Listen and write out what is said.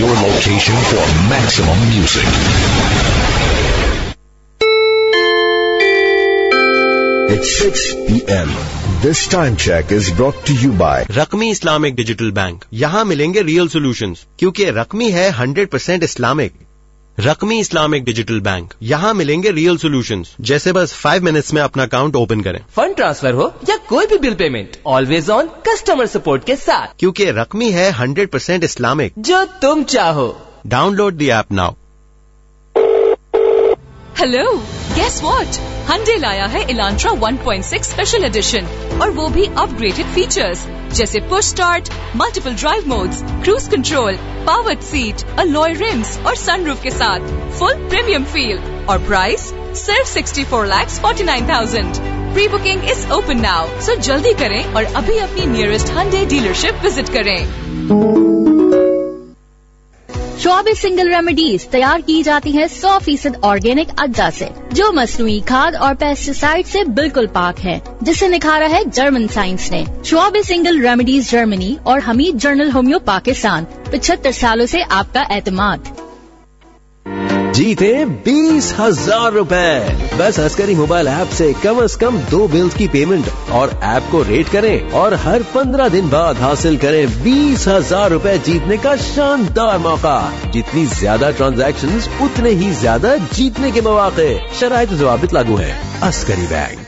your location for maximum music. It's 6 p.m. This time check is brought to you by رقمی Islamic digital bank. یہاں ملیں گے real solutions کیونکہ رقمی ہے 100% Islamic. رقمی Islamic digital bank. یہاں ملیں گے ریئل سولوشنز. جیسے بس 5 منٹس میں اپنا اکاؤنٹ اوپن کریں. فنڈ ٹرانسفر ہو یا کوئی بھی bill payment, always on customer support کے ساتھ. کیونکہ رقمی ہے 100% اسلامک. جو تم چاہو. Down load the app now. Hello, guess what, Hyundai لایا ہے الانٹرا 1.6 اسپیشل ایڈیشن, اور وہ بھی اپ گریڈڈ فیچرز جیسے push start, multiple drive modes, cruise control, powered set, الوئے رمز اور سن روف کے ساتھ فل پریمیم فیل. اور پرائس صرف 64,49,000. پری بکنگ از اوپن ناؤ, سو جلدی کریں اور ابھی اپنی نیئرسٹ ہنڈے ڈیلرشپ وزٹ کریں. شعبہ سنگل ریمیڈیز تیار کی جاتی ہے 100% آرگینک اجزاء سے جو مصنوعی کھاد اور پیسٹیسائڈ سے بالکل پاک ہے, جسے نکھارا ہے جرمن سائنس نے. شعبہ سنگل ریمیڈیز جرمنی اور حمید جرنل ہومیو پاکستان. 75 سالوں سے آپ کا اعتماد. جیتے 20,000 روپے. بس عسکری موبائل ایپ سے کم از کم 2 بلز کی پیمنٹ اور ایپ کو ریٹ کریں اور ہر 15 دن بعد حاصل کریں 20,000 روپے جیتنے کا شاندار موقع. جتنی زیادہ ٹرانزیکشنز اتنے ہی زیادہ جیتنے کے مواقع. شرائط و ضوابط لاگو ہیں. عسکری بینک.